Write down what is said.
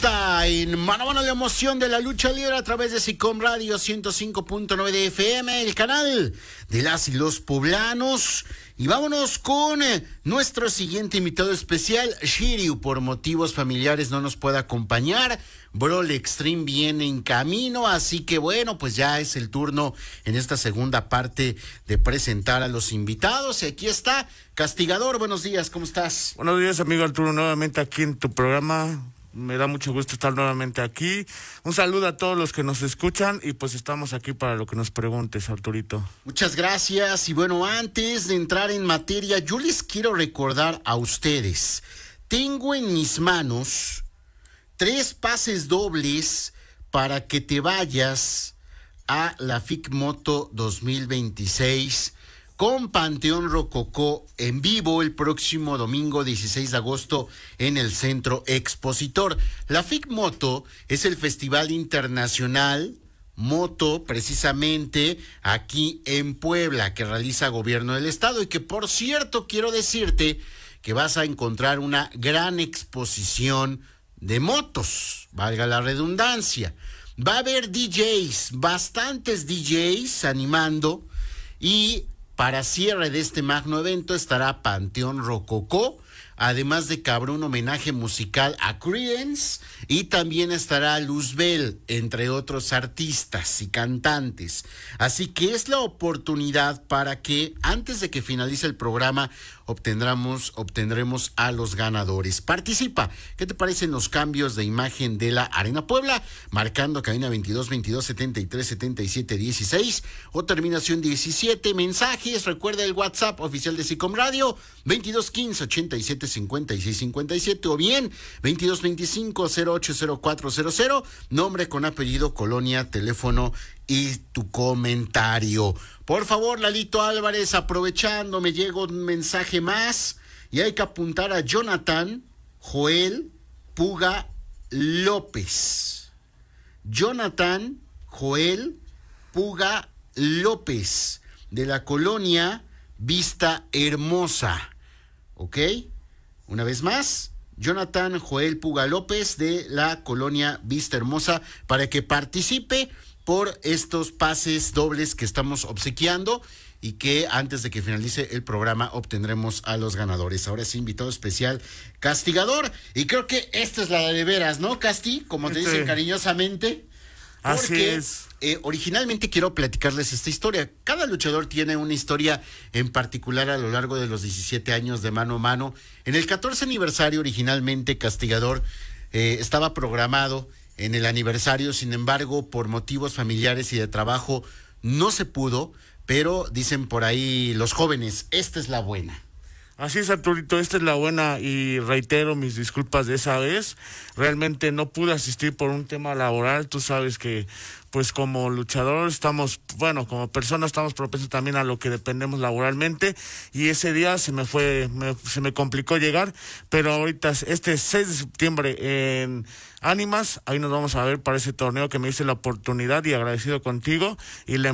En mano a mano la emoción de la lucha libre a través de SICOM Radio 105.9 de FM, el canal de las y los poblanos. Y vámonos con nuestro siguiente invitado especial. Shiryu, por motivos familiares, no nos puede acompañar. Brawl Extreme viene en camino, así que bueno, pues ya es el turno en esta segunda parte de presentar a los invitados. Y aquí está Castigador, buenos días, ¿cómo estás? Buenos días, amigo Arturo, nuevamente aquí en tu programa. Me da mucho gusto estar nuevamente aquí. Un saludo a todos los que nos escuchan y pues estamos aquí para lo que nos preguntes, Arturito. Muchas gracias. Y bueno, antes de entrar en materia, yo les quiero recordar a ustedes. Tengo en mis manos 3 pases dobles para que te vayas a la FIC Moto 2026 con Panteón Rococó en vivo el próximo domingo 16 de agosto en el Centro Expositor. La FIC Moto es el Festival Internacional Moto, precisamente aquí en Puebla, que realiza Gobierno del Estado y que, por cierto, quiero decirte que vas a encontrar una gran exposición de motos, valga la redundancia. Va a haber DJs, bastantes DJs animando, y para cierre de este magno evento estará Panteón Rococó, además de que habrá un homenaje musical a Creedence y también estará Luzbel, entre otros artistas y cantantes. Así que es la oportunidad para que antes de que finalice el programa obtendremos a los ganadores. Participa. ¿Qué te parecen los cambios de imagen de la Arena Puebla? Marcando cabina 22 22 73 77 16 o terminación 17. Mensajes, recuerda el WhatsApp oficial de SICOM Radio 22 15 87 56 57 o bien 22 25 08 0400. Nombre con apellido, colonia, teléfono y tu comentario. Por favor, Lalito Álvarez, aprovechando, me llega un mensaje más y hay que apuntar a Jonathan Joel Puga López. Jonathan Joel Puga López, de la colonia Vista Hermosa. ¿Ok? Una vez más, Jonathan Joel Puga López, de la colonia Vista Hermosa, para que participe por estos pases dobles que estamos obsequiando y que antes de que finalice el programa obtendremos a los ganadores. Ahora sí, invitado especial, Castigador, y creo que esta es la de veras, ¿no, Casti? Como te dicen cariñosamente. Así es. Originalmente quiero platicarles esta historia. Cada luchador tiene una historia en particular a lo largo de los 17 años de Mano a Mano. En el 14 aniversario, originalmente, Castigador estaba programado en el aniversario, sin embargo, por motivos familiares y de trabajo, no se pudo, pero dicen por ahí los jóvenes, esta es la buena. Así es, Arturito, esta es la buena y reitero mis disculpas de esa vez. Realmente no pude asistir por un tema laboral. Tú sabes que pues como luchador estamos, bueno, como persona estamos propensos también a lo que dependemos laboralmente, y ese día se me complicó llegar, pero ahorita este 6 de septiembre en Ánimas, ahí nos vamos a ver para ese torneo que me hice la oportunidad y agradecido contigo y